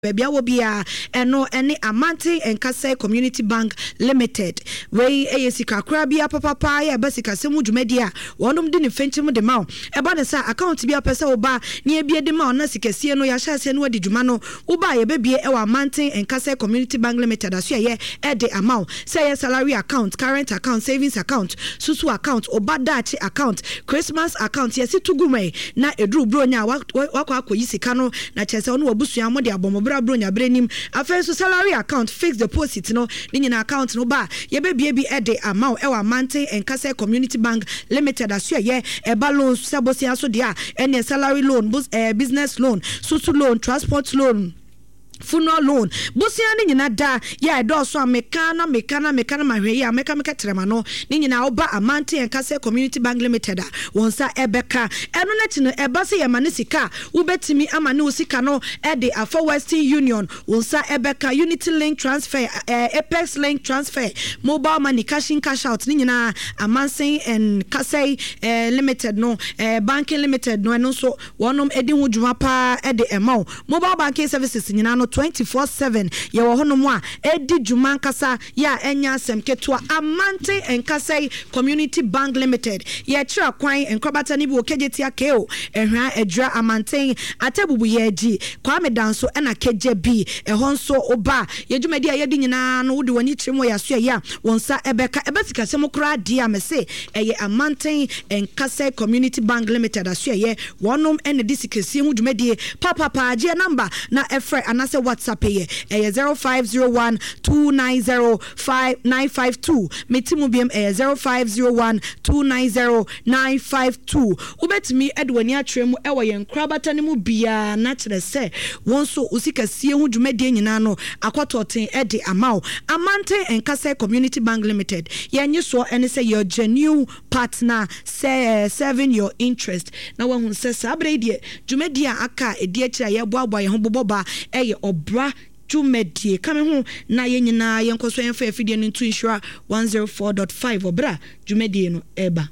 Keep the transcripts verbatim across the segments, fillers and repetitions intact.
Baby Wobia eno any Amante and Kase Community Bank Limited. We a sika crabia papa ya basika semu jumedia. Wonum dini fenchimu de mao. Eba ne sa account bi apesa oba ni ebie de mao na sikesie no ya hyase no adi jumano. Uba ye bebie e wa Amante and Kase Community Bank Limited aso ye e de amount. Say ye salary account, current account, savings account, susu account, oba dachi account, Christmas account. Ye si tugume na edru bro nya wako akoyi sika no na chese onu obusua mo de abomo bronya brenim afenso salary account fixed deposit no ni na account no ba ye be bie bi ede amount e wa Amante and Kase Community Bank Limited aso ye e ba loan sabosi aso dia ene salary loan business loan susu loan transport loan funeral loan busia ni nyina da ya do so amekana mekana mekana mahwe ya meka meka trema no ni nyina oba Amante and Kase Community Bank Limited a wonsa ebeka eno na ti no eba se yema ne sika ubetimi ama ne usika no e de afọ Western Union wonsa ebeka Unity Link transfer uh, Apex Link transfer mobile money cash in cash out ni nyina Amante and Kase uh, Limited no uh, banking limited no eno so wonom edi hu dwuma pa e de ema mobile banking services nyina no twenty-four seven ye wo hono mo a edi dwuma nkasa ya enya asem ketua Amante and Kase Community Bank Limited ye kira kwan enkrobata ni bi wo kejeti akeo ehwa edra Amante atebubu ye agi kwa medanso ena keje bi ehon so oba ye dwumadi a ye di nyina no wode wani trimo ya so ya wonsa ebeka ebesika sem kra dia mese eye Amante and Kase Community Bank Limited aso ye wonom ene disikesi hu dwumadi papa pa age number na efre anase WhatsApp ye eh zero five zero one two nine zero five nine five two metimu biem eh zero five zero one two nine zero nine five two ubetimi edwani atremu ewo ye nkrabata ne mu bia na kire se wonso usika sie hu dwumade nyina no akwatoten ede amao Amante and Kase Community Bank Limited ye nyi so ene say your genuine partner say uh, serving your interest na wo hu se sabre die dwumade aka edi akira ye boaboa ye ho boboba eye obra jumedie kame hu na ye nyina ye nkoso ye fa afidie no to insure one oh four point five obra jumedie no eba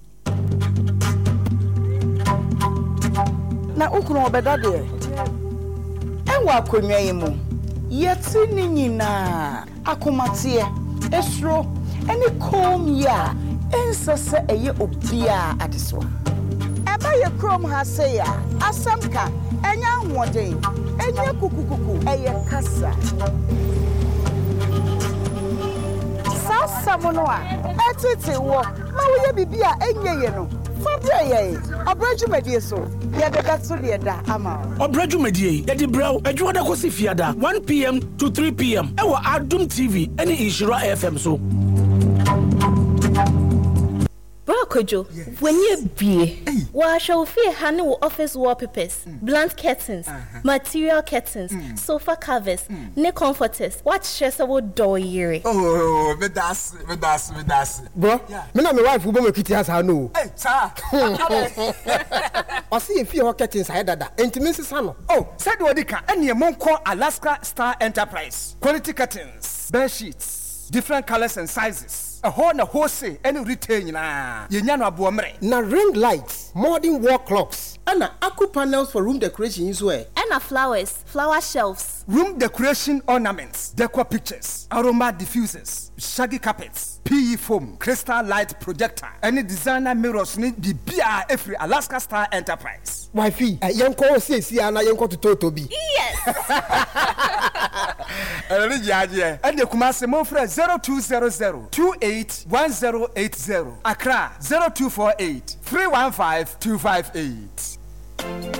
na ukunu obeda de enwa akonwa yi mu yeti ni nyina akomatie esro eni kom ya ensese eye obia adeso eba ye krom ha se ya asamka enya nwode enya kukukuku eye kasa sasa mono a etete wo ma wo ye bibia enye ye no fabia ye obrajumedie so ye de gatso de da ama obrajumedie ye di braw adwo da kosi fiada one p m to three p m e wo Adum T V ene Inshira F M so Kojo, yes. When you be, wa show fear honey with office wallpapers, mm. blunt curtains, uh-huh. material curtains, mm. sofa covers, mm. neck comforters. What stress about door year? Oh, me das, me das, me das. Bro, yeah. Me na my wife who be kitty has her no. Hey, sir. I see if you curtains I dada. Intimacy sano. Oh, said wadika. Any monko Alaska Star Enterprise. Quality curtains, bed sheets, different colors and sizes. A whole na wholesale any retail na yenyano abuomre na ring lights, modern wall clocks, and aqua panels for room decoration is where and flowers, flower shelves, room decoration ornaments, decor pictures, aroma diffusers, shaggy carpets, P E foam, crystal light projector, any designer mirrors need be B R every Alaska Star Enterprise. Wifey, a young call says here and I young to Totobi. Yes. And the Kumasi Mofre zero two zero zero two eight one zero eight zero. Accra zero two four eight three one five two five eight.